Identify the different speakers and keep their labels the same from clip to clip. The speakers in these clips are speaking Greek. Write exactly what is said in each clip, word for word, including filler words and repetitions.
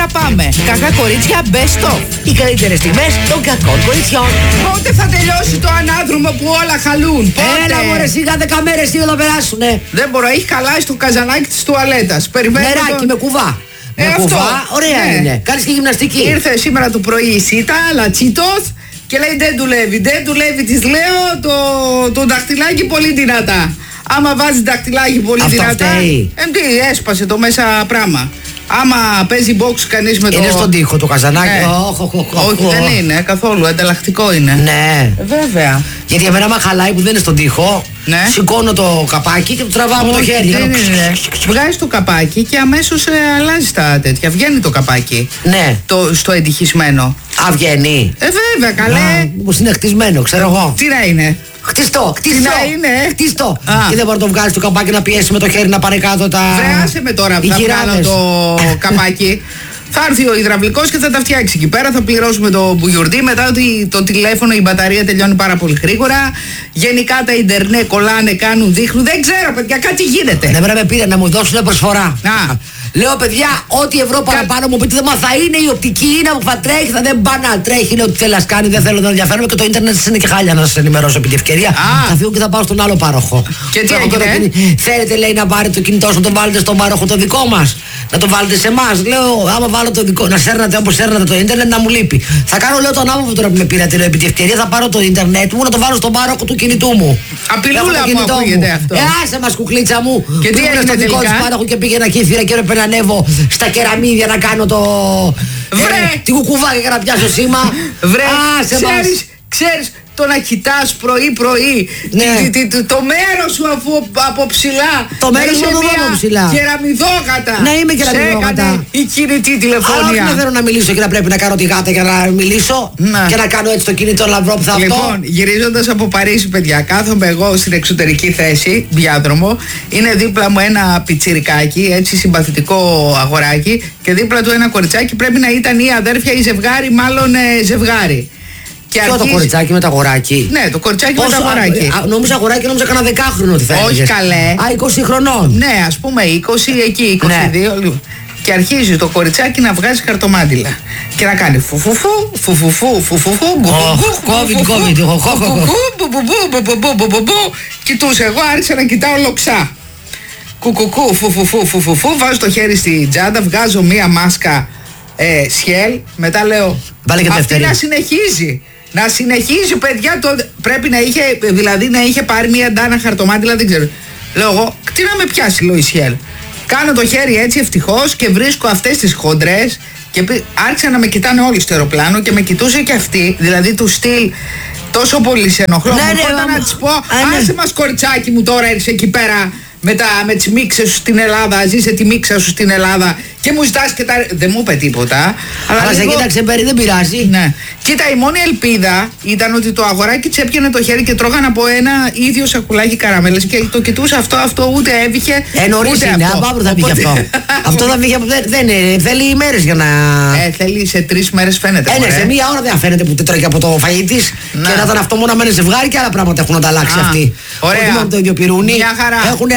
Speaker 1: να πάμε. Κακά κορίτσια, best of.
Speaker 2: Οι καλύτερες στιγμές των κακών κοριτσιών.
Speaker 1: Πότε θα τελειώσει το ανάδρομο που όλα χαλούν? Πότε?
Speaker 2: Έλα μωρέ, σιγά δέκα μέρες τι θα περάσουνε.
Speaker 1: Δεν μπορώ, έχει χαλάσει το καζανάκι της τουαλέτας. Περιμένω.
Speaker 2: Νεράκι
Speaker 1: τον...
Speaker 2: με κουβά.
Speaker 1: Ε,
Speaker 2: με
Speaker 1: αυτό.
Speaker 2: κουβά, ωραία
Speaker 1: Ναι.
Speaker 2: είναι. Κάνεις και γυμναστική.
Speaker 1: Ήρθε σήμερα το πρωί η Σίτα, λατσίτος, και λέει δεν δουλεύει. Δεν δουλεύει, της λέω, το, το δαχτυλάκι πολύ δυνατά. Άμα βάζει δαχτυλάκι πολύ
Speaker 2: Αυτό
Speaker 1: δυνατά,
Speaker 2: φταίει.
Speaker 1: ε, τι, έσπασε το μέσα πράγμα. Άμα παίζει box κανείς με το...
Speaker 2: Είναι στον τοίχο το καζανάκι.
Speaker 1: Ναι.
Speaker 2: Οχ, οχ, οχ,
Speaker 1: Όχι,
Speaker 2: οχ.
Speaker 1: δεν είναι καθόλου, ανταλλακτικό είναι.
Speaker 2: Ναι.
Speaker 1: Ε, Βέβαια.
Speaker 2: Γιατί εμένα άμα χαλάει που δεν είναι στον τοίχο,
Speaker 1: Ναι.
Speaker 2: σηκώνω το καπάκι και το τραβάω με το
Speaker 1: Όχι,
Speaker 2: χέρι.
Speaker 1: δεν
Speaker 2: Κάνω
Speaker 1: είναι. Βγάζει το καπάκι και αμέσως ε, αλλάζει τα τέτοια. Βγαίνει το καπάκι.
Speaker 2: Ναι.
Speaker 1: Το, στο εντυχισμένο.
Speaker 2: Α, βγαίνει.
Speaker 1: Ε, βέβαια, καλέ.
Speaker 2: Μήπως είναι χτισμένο, ξέρω εγώ.
Speaker 1: Τι να είναι.
Speaker 2: Χτιστό, χτιστό.
Speaker 1: να είναι?
Speaker 2: Χτιστό.
Speaker 1: Α.
Speaker 2: Και δεν μπορεί να το βγάλει το καπάκι να πιέσει με το χέρι να πάνε κάτω τα.
Speaker 1: Βρε, άσε με τώρα που
Speaker 2: οι
Speaker 1: θα βγάλω
Speaker 2: γυράδες.
Speaker 1: το καπάκι. Θα έρθει ο υδραυλικός και θα τα φτιάξει εκεί πέρα. Θα πληρώσουμε το μπουγιουρντί. Μετά ότι το τηλέφωνο, η μπαταρία τελειώνει πάρα πολύ γρήγορα. Γενικά τα ίντερνετ κολλάνε, κάνουν, δείχνουν. Δεν ξέρω, παιδιά, κάτι γίνεται.
Speaker 2: Δεν πρέπει πήρε να μου δώσουν προσφορά.
Speaker 1: Α.
Speaker 2: Λέω παιδιά, ό,τι ευρώ παραπάνω μου πείτε, μα θα είναι η οπτική, είναι που θα τρέχει, θα δεν πάει να τρέχει, είναι ό,τι θέλει να κάνει, δεν θέλω να ενδιαφέρομαι και το ίντερνετ σας είναι και χάλια να σας ενημερώσω επί τη ευκαιρία.
Speaker 1: Α.
Speaker 2: Θα φύγω και θα πάω στον άλλο πάροχο.
Speaker 1: Και τι
Speaker 2: Θα έχω τώρα
Speaker 1: έγινε?
Speaker 2: κινη- Θέλετε λέει να πάρετε το κινητό σου, να το βάλετε στον πάροχο το δικό μας, να το βάλετε σε εμάς. Λέω, άμα βάλω το δικό, να σέρνατε όπως σέρνατε το ίντερνετ να μου λείπει. Θα κάνω λέω τον άποπο τώρα που με πήρατε, λέω, επί τη ευκαιρία θα πάρω το ίντερνετ μου, να το βάλω στον πάροχο του κινητού μου.
Speaker 1: Απειλούλα
Speaker 2: Έχω το
Speaker 1: μου
Speaker 2: κινητό
Speaker 1: ακούγεται αυτό.
Speaker 2: Ε, άσε μας κουκλίτσα μου.
Speaker 1: Και τι
Speaker 2: Πήγαινα
Speaker 1: έγινε
Speaker 2: στο δικό
Speaker 1: τελικά?
Speaker 2: της πάροχο και πήγαινα κύθυρα και έπρεπε να ανέβω στα κεραμίδια να κάνω το.
Speaker 1: Βρε!
Speaker 2: Ε, την κουκουβάκια για να πιάσω σήμα.
Speaker 1: Βρε,
Speaker 2: Άσε μας.
Speaker 1: ξέρεις, ξέρεις το να κοιτάς πρωί-πρωί
Speaker 2: Ναι.
Speaker 1: τι- τι- τι- το μέρος σου αφού από ψηλά.
Speaker 2: Το
Speaker 1: να
Speaker 2: μέρος
Speaker 1: είσαι
Speaker 2: μου το δω
Speaker 1: μια
Speaker 2: από ψηλά.
Speaker 1: κεραμιδόγατα.
Speaker 2: Να είμαι κεραμιδόγατα.
Speaker 1: Σε έκανε η κινητή
Speaker 2: Αλλά όχι
Speaker 1: τηλεφωνία.
Speaker 2: να θέλω να μιλήσω και να πρέπει να κάνω τη γάτα για να μιλήσω
Speaker 1: Να.
Speaker 2: και να κάνω έτσι το κινητό λαμπρό που θα αυτό.
Speaker 1: Λοιπόν, γυρίζοντας από Παρίσι, παιδιά, κάθομαι εγώ στην εξωτερική θέση, διάδρομο. Είναι δίπλα μου ένα πιτσιρικάκι, έτσι συμπαθητικό αγοράκι, και δίπλα του ένα κοριτσάκι. Πρέπει να ήταν ή αδέρφια ή ζευγάρι, μάλλον ε, ζευγάρι. Και
Speaker 2: Ποιο το
Speaker 1: αρχίζει-
Speaker 2: κοριτσάκι με το αγοράκι.
Speaker 1: Ναι, το κοριτσάκι με
Speaker 2: Πόσο-
Speaker 1: το αγοράκι.
Speaker 2: α, α, Νόμιζα αγοράκι, νόμιζα κανένα δεκάχρονο ότι θα
Speaker 1: Όχι,
Speaker 2: έλεγες.
Speaker 1: καλέ.
Speaker 2: Α, είκοσι χρονών.
Speaker 1: Ναι, ας πούμε είκοσι, εκεί είκοσι δύο.
Speaker 2: Ναι.
Speaker 1: λίγο. Και αρχίζει το κοριτσάκι να βγάζει χαρτομάτιλα. Και να κάνει φουφουφού, φουφουφού, φουφουφού,
Speaker 2: Οχ, COVID, COVID, οχ, οχ, οχ.
Speaker 1: μπουμπουμπού. Κοιτούσε, εγώ άρχισα να κοιτάω λοξά. Κουκουκού, φουφουφού, φουφουφού. Βάζω το χέρι στη τσάντα, βγάζω μία μάσκα ε, σχέλ. Μετά λέω,
Speaker 2: Βάλε και
Speaker 1: αυτή
Speaker 2: δεύτερη.
Speaker 1: να συνεχίζει. Να συνεχίζει, παιδιά, το... πρέπει να είχε, δηλαδή να είχε πάρει μία ντάνα χαρτομάτιλα, δεν ξέρω. Λέω εγώ, τι να με πιάσει, λέω η σχέλ. Κάνω το χέρι έτσι ευτυχώς και βρίσκω αυτές τις χοντρές και πι- άρχισαν να με κοιτάνε όλοι στο αεροπλάνο και με κοιτούσε και αυτή, δηλαδή του στυλ τόσο πολύ σε ενοχλώ.
Speaker 2: Ναι,
Speaker 1: Μου
Speaker 2: ναι,
Speaker 1: έρχονταν
Speaker 2: μα-
Speaker 1: να της πω,
Speaker 2: Α, ναι.
Speaker 1: άσε μας κοριτσάκι μου τώρα, έρθει εκεί πέρα με, τα, με τις μίξες σου στην Ελλάδα, ζήσε τη μίξα σου στην Ελλάδα και μου ζητάς και τα... Δεν μου είπε τίποτα.
Speaker 2: Αλλά σε
Speaker 1: λίγο-
Speaker 2: κοίταξε Μπέρι, δεν πειράζει.
Speaker 1: ναι. Κοίτα, η μόνη ελπίδα ήταν ότι το αγοράκι της έπιανε το χέρι και τρώγαν από ένα ίδιο σακουλάκι καραμέλες και το κοιτούσε αυτό, αυτό ούτε έβηχε.
Speaker 2: Ε, νωρίς
Speaker 1: ούτε
Speaker 2: είναι,
Speaker 1: αυτό.
Speaker 2: απαύρο θα βγει
Speaker 1: Οπότε-
Speaker 2: αυτό. Αυτό θα βγει από. Δεν, δεν είναι, θέλει ημέρες για να.
Speaker 1: Ε, θέλει σε τρεις μέρες φαίνεται.
Speaker 2: Ε, ναι,
Speaker 1: μωρέ.
Speaker 2: σε μία ώρα δεν φαίνεται που τρώει από το φαγητή της.
Speaker 1: Να.
Speaker 2: Και να ήταν αυτό μόνο με ένα ζευγάρι και άλλα πράγματα έχουν ανταλλάξει
Speaker 1: Α,
Speaker 2: αυτοί.
Speaker 1: ωραία.
Speaker 2: Όχι μόνο το ίδιο πυρούνι.
Speaker 1: Μια χαρά.
Speaker 2: Έχουν.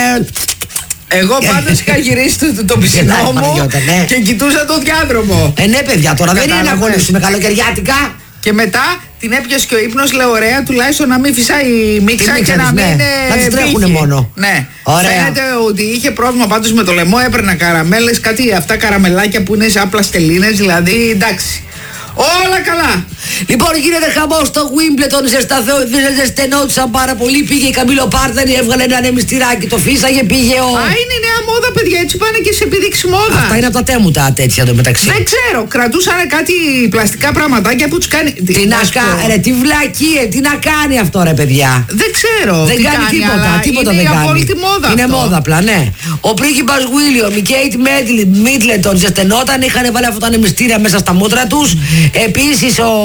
Speaker 1: Εγώ πάντως είχα γυρίσει το, το, το πισινό
Speaker 2: Γελάει,
Speaker 1: μου
Speaker 2: Παναγιώτα, ναι.
Speaker 1: και κοιτούσα το διάδρομο.
Speaker 2: Ε, ναι, παιδιά, τώρα δεν είναι να
Speaker 1: Κατάλαβες.
Speaker 2: αγωνίσουμε καλοκαιριάτικα.
Speaker 1: Και μετά την έπιασε και ο ύπνος, λέω ωραία, τουλάχιστον να μην φυσάει η μίξα
Speaker 2: Τη μίξα
Speaker 1: και να
Speaker 2: της,
Speaker 1: μην
Speaker 2: ναι.
Speaker 1: ε,
Speaker 2: Να τις τρέχουνε
Speaker 1: βύχει.
Speaker 2: μόνο.
Speaker 1: Ναι.
Speaker 2: Ωραία.
Speaker 1: Φαίνεται ότι είχε πρόβλημα πάντως με το λαιμό, έπαιρνα καραμέλες, κάτι αυτά καραμελάκια που είναι σε άπλα στελίνες, δηλαδή εντάξει. Όλα καλά.
Speaker 2: Λοιπόν, γίνεται χαμός στο Wimbledon, ζεσθενόντουσαν πάρα πολύ. Πήγε η Καμίλο Πάρθενη, έβγαλε ένα ανεμιστηράκι, το φύσαγε, πήγε ο.
Speaker 1: Α, είναι η νέα μόδα, παιδιά, έτσι πάνε και σε επιδείξει μόδα.
Speaker 2: Αυτά είναι από τα τέμουτα τέτοια εδώ μεταξύ.
Speaker 1: Δεν ξέρω, κρατούσαν κάτι πλαστικά πραγματάκια που τους κάνει.
Speaker 2: Τι να
Speaker 1: σου πω.
Speaker 2: κάνει, ρε, τι βλακίε, τι να κάνει αυτό, ρε παιδιά.
Speaker 1: Δεν ξέρω.
Speaker 2: Δεν
Speaker 1: τι
Speaker 2: κάνει τίποτα,
Speaker 1: αλλά
Speaker 2: τίποτα
Speaker 1: είναι
Speaker 2: δεν
Speaker 1: η
Speaker 2: κάνει.
Speaker 1: απόλυτη μόδα.
Speaker 2: Είναι
Speaker 1: αυτό.
Speaker 2: μόδα απλά, ναι. Ο πρίγκιπας Βίλιαμ, η Κέιτ Μίτλετον ζεσθενόταν, είχαν βάλει αυτά τα ανεμιστήρια μέσα στα μούτρα τους. Επίσης ο...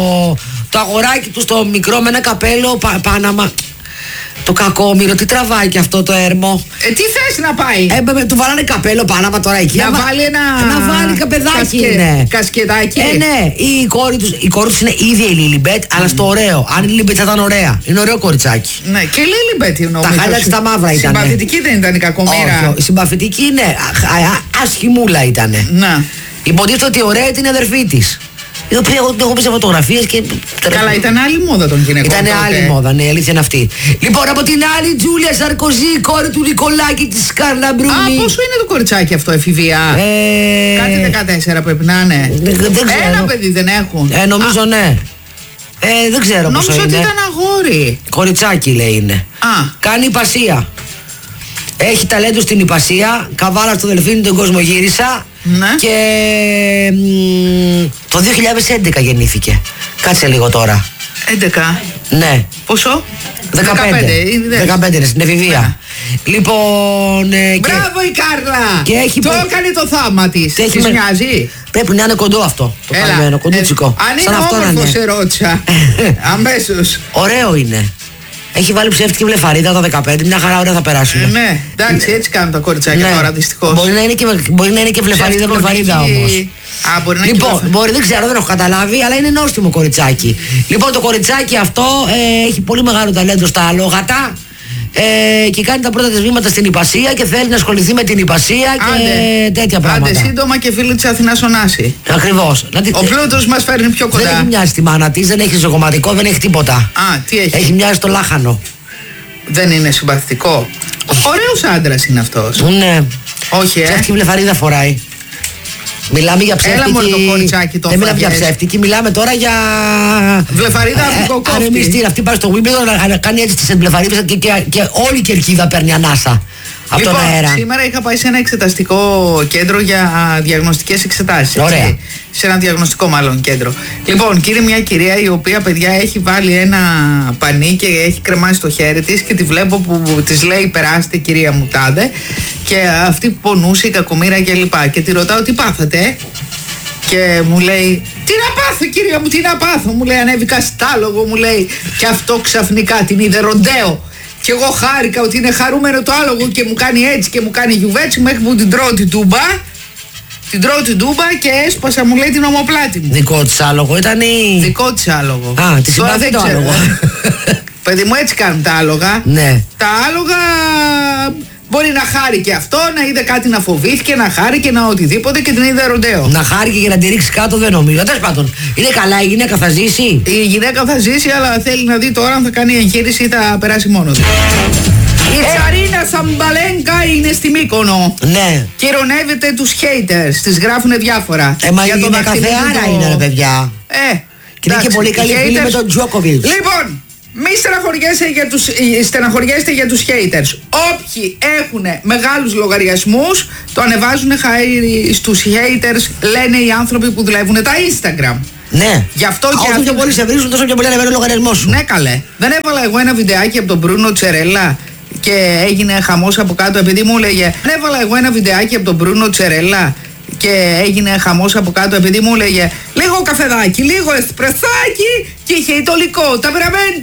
Speaker 2: το αγοράκι του στο μικρό με ένα καπέλο πα... Πάναμα. Το κακόμοιρο, τι τραβάει και αυτό το έρμο.
Speaker 1: Ε, τι θες να πάει.
Speaker 2: Ε, με- του βάλανε καπέλο Πάναμα τώρα εκεί.
Speaker 1: Να
Speaker 2: άμα-
Speaker 1: βάλει ένα.
Speaker 2: Να βάλει καπεδάκι
Speaker 1: κασκε-
Speaker 2: είναι.
Speaker 1: Κασκετάκι.
Speaker 2: Ε, ναι, η κόρη τους, η κόρη τους είναι ίδια η Λίλιμπετ, αλλά στο ωραίο. Αν η Λίλιμπετ θα ήταν ωραία. Είναι ωραίο κοριτσάκι.
Speaker 1: Ναι, και Λίλιμπετ νομίζω.
Speaker 2: Τα χάλια της τα μαύρα ήτανε.
Speaker 1: Συμπαθητική δεν ήταν η κακομοίρα.
Speaker 2: Όχι, η συμπαθητική είναι α- α- α- ασχημούλα ήτανε.
Speaker 1: Να.
Speaker 2: Υποτίθεται ότι ωραία είναι η αδερφή της. Η οποία εγώ έχω πει σε φωτογραφίες και.
Speaker 1: Καλά, ήταν άλλη μόδα των γυναικών.
Speaker 2: Ήταν άλλη μόδα, ναι, η αλήθεια είναι αυτή. Λοιπόν, από την άλλη, Τζούλια Σαρκοζή, η κόρη του Νικολάκη τη Κάρλα Μπρούνι.
Speaker 1: Α, πόσο είναι το κοριτσάκι αυτό, εφηβεία.
Speaker 2: Ε...
Speaker 1: Κάτι δεκατέσσερα πρέπει να είναι.
Speaker 2: Δεν, δεν ξέρω.
Speaker 1: Ένα παιδί δεν έχουν.
Speaker 2: Ε, νομίζω Α. ναι. Ε, δεν ξέρω πόσο είναι.
Speaker 1: Νόμιζα ότι ήταν αγόρι.
Speaker 2: Κοριτσάκι λέει είναι.
Speaker 1: Α.
Speaker 2: Κάνει υπασία. Έχει ταλέντο στην υπασία. Καβάλα στο Δελφίνι, τον κόσμο γύρισα.
Speaker 1: Ναι.
Speaker 2: Και μ, το δύο χιλιάδες έντεκα γεννήθηκε. Κάτσε λίγο τώρα.
Speaker 1: έντεκα.
Speaker 2: Ναι.
Speaker 1: Πόσο?
Speaker 2: δεκαπέντε. δεκαπέντε είναι στην εφηβεία. Ναι. Λοιπόν. Ε,
Speaker 1: Μπράβο
Speaker 2: και...
Speaker 1: η Κάρλα!
Speaker 2: Και έχει...
Speaker 1: Το έκανε το θάμα της. Της
Speaker 2: με...
Speaker 1: μοιάζει.
Speaker 2: Πρέπει να είναι κοντό αυτό. Το καλμένο, κοντούτσικο.
Speaker 1: Ε, αν είναι όμορφο, σε ρώτησα. Αμέσως.
Speaker 2: Ωραίο είναι. Έχει βάλει ψεύτικη βλεφαρίδα τα δεκαπέντε, μια χαρά ωραία θα περάσουμε.
Speaker 1: Ε, ναι, εντάξει, έτσι κάνουν τα κοριτσάκια ναι. τώρα δυστυχώς.
Speaker 2: Μπορεί να είναι και, μπορεί να είναι και βλεφαρίδα, βλεφαρίδα όμως.
Speaker 1: Α, μπορεί να
Speaker 2: λοιπόν,
Speaker 1: είναι
Speaker 2: μπορεί, δεν ξέρω, δεν έχω καταλάβει, αλλά είναι νόστιμο κοριτσάκι. Λοιπόν, το κοριτσάκι αυτό ε, έχει πολύ μεγάλο ταλέντο στα αλόγατα. Ε, και κάνει τα πρώτα της βήματα στην υπασία και θέλει να ασχοληθεί με την υπασία και άντε, τέτοια πράγματα.
Speaker 1: Άντε σύντομα και φίλη της Αθηνάς ο Νάση.
Speaker 2: Ακριβώς.
Speaker 1: Ο πλούτος μας φέρνει πιο κοντά.
Speaker 2: Δεν έχει μοιάσει τη μάνα της, δεν έχει ζωγωματικό, δεν έχει τίποτα.
Speaker 1: Α, τι έχει?
Speaker 2: Έχει μοιάσει το λάχανο.
Speaker 1: Δεν είναι συμπαθητικό? Ωραίος άντρας είναι αυτός.
Speaker 2: Ναι.
Speaker 1: Όχι, ε.
Speaker 2: Ψεύτικη βλεφαρίδα φοράει. Μιλάμε για ψεύτικη.
Speaker 1: Έλα μόνο το κοριτσάκι το.
Speaker 2: Δεν μιλάμε για ψεύτικη, μιλάμε τώρα για.
Speaker 1: Βλεφαρίδα αφρικό κόφτη.
Speaker 2: Αρεμιστήρα. Αυτή πάει στο Wimbledon να κάνει έτσι τις βλεφαρίδες και, και, και όλη η κερκίδα παίρνει ανάσα. Από
Speaker 1: λοιπόν,
Speaker 2: τον αέρα.
Speaker 1: Σήμερα είχα πάει σε ένα εξεταστικό κέντρο για διαγνωστικές εξετάσεις.
Speaker 2: Ωραία.
Speaker 1: Έτσι, σε ένα διαγνωστικό μάλλον κέντρο. Λοιπόν, κύριε, μια κυρία η οποία, παιδιά, έχει βάλει ένα πανί και έχει κρεμάσει το χέρι της και τη βλέπω που της λέει περάστε κυρία μου τάδε, και αυτή που πονούσε η κακομοίρα και λοιπά. Και τη ρωτάω τι πάθατε? Και μου λέει τι να πάθω κυρία μου, τι να πάθω? Μου λέει ανέβηκα στάλογο, μου λέει, και αυτό ξαφνικά την είδε ροντέο. Και εγώ χάρηκα ότι είναι χαρούμενο το άλογο και μου κάνει έτσι και μου κάνει γιουβέτσι μέχρι που την τρώω την τούμπα. Την τρώω την τούμπα και έσπασα, μου λέει, την ομοπλάτη μου.
Speaker 2: Δικό της άλογο ήταν ή...
Speaker 1: Δικό της άλογο.
Speaker 2: Α, τη συμπαθεί το άλογο.
Speaker 1: Παιδί μου, έτσι κάνουν τα άλογα.
Speaker 2: Ναι.
Speaker 1: Τα άλογα μπορεί να χάρει και αυτό, να είδε κάτι να φοβήθηκε, να χάρει και να οτιδήποτε και την είδε ροντέο. Να
Speaker 2: χάρηκε και να τη ρίξει κάτω δεν νομίζω. Τέλος πάντων, είναι καλά, η γυναίκα θα ζήσει.
Speaker 1: Η γυναίκα θα ζήσει, αλλά θέλει να δει τώρα αν θα κάνει εγχείρηση ή θα περάσει μόνο του. Η Τσαρίνα Σαμπαλένκα είναι στη Μύκονο.
Speaker 2: Ναι.
Speaker 1: Κυρωνεύεται τους haters, τις γράφουνε διάφορα.
Speaker 2: Ε, μα η γυναίκα θεάρα είναι, ρε παιδιά.
Speaker 1: Ε,
Speaker 2: και είναι και πολύ καλή φίλη με τον Τζόκοβιτς.
Speaker 1: Λοιπόν, μη στεναχωριέστε για τους, στεναχωριέστε για τους haters. Όποιοι έχουν μεγάλους λογαριασμούς, το ανεβάζουν χάρη στους haters, λένε οι άνθρωποι που δουλεύουν τα Instagram.
Speaker 2: Ναι.
Speaker 1: Γι' αυτό και
Speaker 2: όσο
Speaker 1: αυτή...
Speaker 2: πιο πολύ σε βρίζουν, τόσο πιο πολύ ανεβαίνει ο λογαριασμός σου.
Speaker 1: Ναι, καλέ. Δεν έβαλα εγώ ένα βιντεάκι από τον Μπρούνο Τσερέλα και έγινε χαμός από κάτω, επειδή μου έλεγε. Δεν έβαλα εγώ ένα βιντεάκι από τον Μπρούνο Τσερέλα και έγινε χαμός από κάτω, επειδή μου έλεγε λίγο καφεδάκι, λίγο εσπρεσάκι και είχε ητολικό. Τα